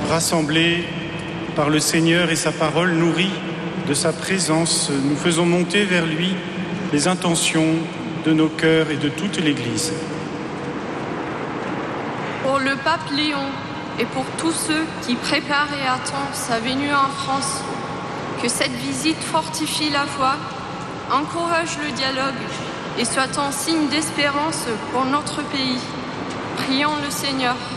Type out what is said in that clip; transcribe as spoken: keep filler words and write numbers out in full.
rassemblés par le Seigneur et sa parole, nourris de sa présence, nous faisons monter vers lui les intentions de nos cœurs et de toute l'Église. Pour le pape Léon et pour tous ceux qui préparent et attendent sa venue en France, que cette visite fortifie la foi, encourage le dialogue et soit un signe d'espérance pour notre pays. Prions le Seigneur.